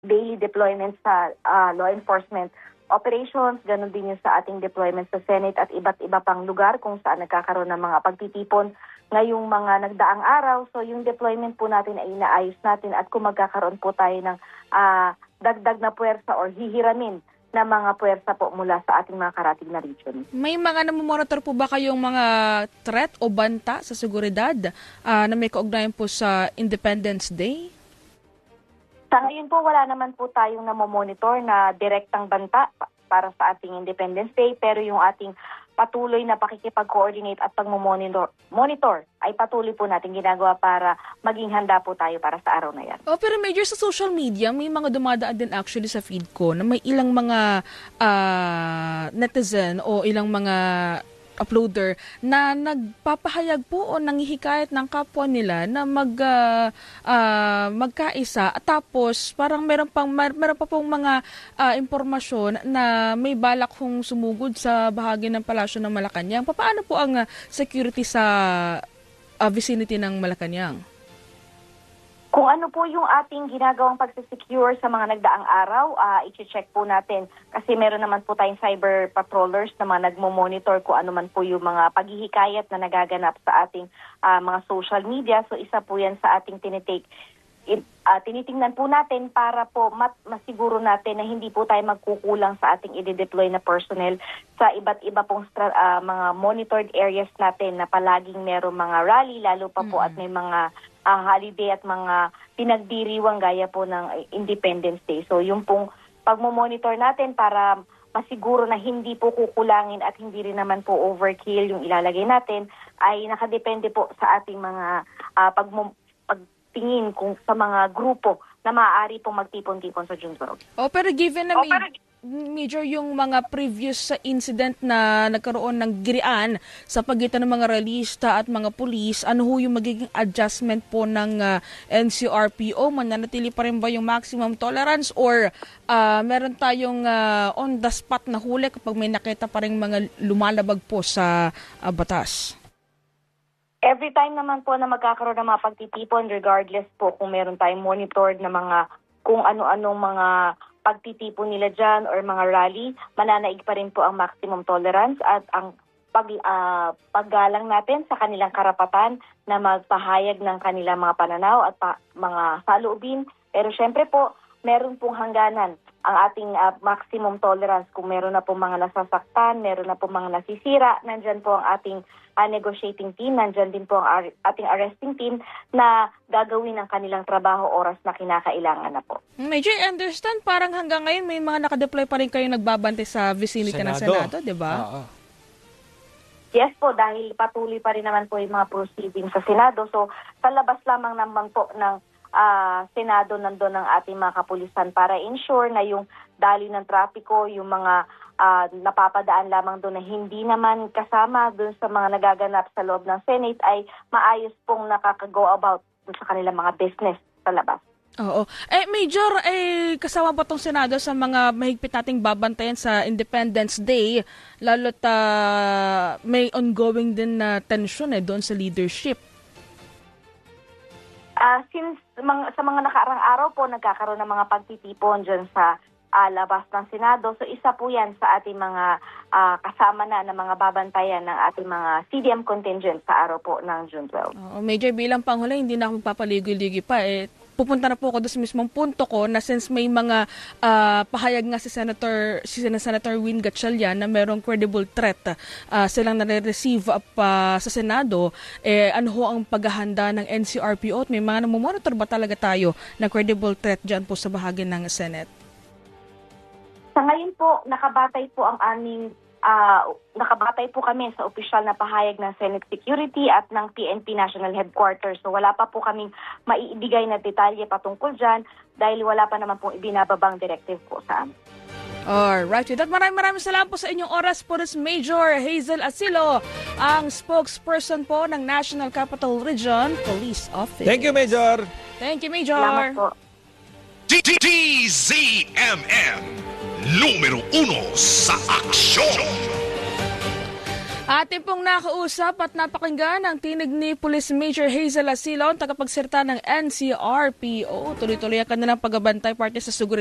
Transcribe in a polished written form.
daily deployment sa law enforcement operations, ganun din yung sa ating deployment sa Senate at iba't iba pang lugar kung saan nagkakaroon ng mga pagtitipon ngayong mga nagdaang araw. So yung deployment po natin ay inaayos natin at kung magkakaroon po tayo ng dagdag na puwersa or hihiramin na mga puwersa po mula sa ating mga karatig na region. May mga namomonitor po ba kayong mga threat o banta sa seguridad na may kaugnayan po sa Independence Day? Sa ngayon po, wala naman po tayong namomonitor na direktang banta para sa ating Independence Day, pero yung ating patuloy na pakikipag-coordinate at pag-monitor ay patuloy po natin ginagawa para maging handa po tayo para sa araw na yan. Pero Major, sa social media, may mga dumadaan din actually sa feed ko na may ilang mga netizen o ilang mga uploader na nagpapahayag po o nanghihikayat ng kapwa nila na magkaisa, tapos parang meron pa pong mga impormasyon na may balak kong sumugod sa bahagi ng Palasyo ng Malacanang. Paano po ang security sa vicinity ng Malacanang? Kung ano po yung ating ginagawang pagsisecure sa mga nagdaang araw, i-check po natin kasi meron naman po tayong cyber patrollers na mga nagmo-monitor kung ano man po yung mga paghihikayat na nagaganap sa ating mga social media. So isa po yan sa ating tinitingnan po natin para po masiguro natin na hindi po tayo magkukulang sa ating i-deploy na personnel sa iba't iba pong mga monitored areas natin na palaging merong mga rally, lalo pa po at may mga holiday at mga pinagdiriwang gaya po ng Independence Day. So yung pong pagmo-monitor natin para masiguro na hindi po kukulangin at hindi rin naman po overkill yung ilalagay natin ay nakadepende po sa ating mga pagtingin kung sa mga grupo na maaari pong magtipon-tipon sa June 12. Pero given na Major, yung mga previous incident na nagkaroon ng girian sa pagitan ng mga realista at mga pulis, ano ho yung magiging adjustment po ng NCRPO? Mananatili pa rin ba yung maximum tolerance or meron tayong on the spot na huli kapag may nakita pa rin mga lumalabag po sa batas? Every time naman po na magkakaroon ng mga pagtitipon, regardless po kung meron tayong monitored na mga kung ano-anong mga pagtitipon nila dyan or mga rally, mananaig pa rin po ang maximum tolerance at ang paggalang natin sa kanilang karapatan na magpahayag ng kanilang mga pananaw at mga saloobin. Pero syempre po, meron pong hangganan ang ating maximum tolerance. Kung meron na po mga nasasaktan, meron na po mga nasisira, nandyan po ang ating negotiating team, nandyan din po ang ating arresting team na gagawin ang kanilang trabaho oras na kinakailangan na po. Major, I understand parang hanggang ngayon may mga nakadeploy pa rin kayo nagbabante sa vicinity ng Senado, di ba? Yes po, dahil patuloy pa rin naman po yung mga proceedings sa Senado. So, sa labas lamang naman po ng Senado nandun ang ating mga kapulisan para ensure na yung daloy ng trapiko, yung mga napapadaan lamang doon na hindi naman kasama doon sa mga nagaganap sa loob ng Senate ay maayos pong nakaka-go about sa kanilang mga business sa labas. Oo. Major, kasama ba itong Senado sa mga mahigpit nating babantayan sa Independence Day, lalo't may ongoing din na tension doon sa leadership? Since sa mga nakaraang araw po, nagkakaroon ng mga pagtitipon dyan sa labas ng Senado. So isa po yan sa ating mga kasama na ng mga babantayan ng ating mga CDM contingent sa araw po ng June 12. Major, bilang Pangulo, hindi na ako magpapaligoy-ligoy pa. Pupunta na po ako doon sa mismong punto ko na since may mga pahayag nga si Senator Win Gatchalian na merong credible threat silang nare-receive sa Senado, ano ho ang paghahanda ng NCRPO at may mga namomonitor ba talaga tayo na credible threat dyan po sa bahagi ng Senate? Sa ngayon po, nakabatay po kami sa opisyal na pahayag ng Senate Security at ng PNP National Headquarters. So wala pa po kaming maiibigay na detalye patungkol dyan dahil wala pa naman pong ibinababang directive po sa amin. Alright, with that, maraming salamat po sa inyong oras po, Major Hazel Asilo, ang spokesperson po ng National Capital Region Police Office. Thank you, Major. Thank you, Major. Salamat po. DZMM, numero 1 sa aksyon. Ating pong nakausap at napakinggan ang tinig ni Police Major Hazel Asilon, tagapagsalita ng NCRPO. Tuloy-tuloy ang kanilang pagbabantay parte sa seguridad